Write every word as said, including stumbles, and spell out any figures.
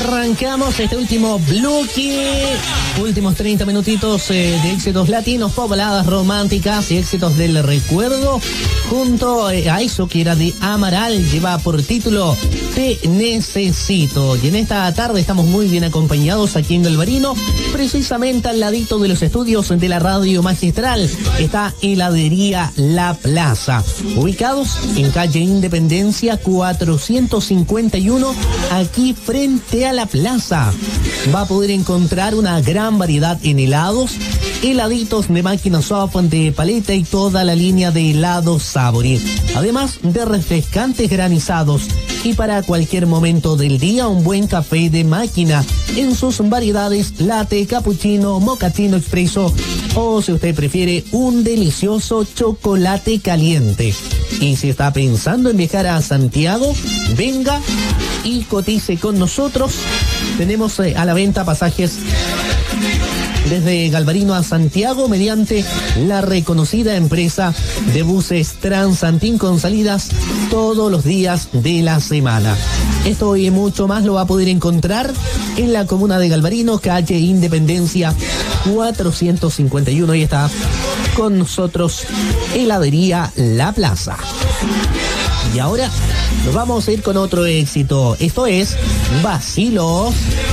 Arrancamos este último bloque, últimos treinta minutitos eh, de éxitos latinos, pop, baladas románticas y éxitos del recuerdo, junto eh, a eso que era de Amaral, lleva por título Te Necesito. Y en esta tarde estamos muy bien acompañados aquí en Galvarino, precisamente al ladito de los estudios de la Radio Magistral, está Heladería La Plaza, ubicados en calle Independencia cuatrocientos cincuenta y uno, aquí frente a la plaza. Va a poder encontrar una gran variedad en helados, heladitos de máquina soft, de paleta y toda la línea de helados Sabori, además de refrescantes granizados. Y para cualquier momento del día, un buen café de máquina en sus variedades latte, cappuccino, mochaccino expreso, o si usted prefiere, un delicioso chocolate caliente. Y si está pensando en viajar a Santiago, venga y cotice con nosotros. Tenemos eh, a la venta pasajes desde Galvarino a Santiago mediante la reconocida empresa de buses Transantín, con salidas todos los días de la semana. Esto y mucho más lo va a poder encontrar en la comuna de Galvarino, calle Independencia cuatrocientos cincuenta y uno. Y está con nosotros Heladería La Plaza. Y ahora nos vamos a ir con otro éxito. Esto es Vacilos.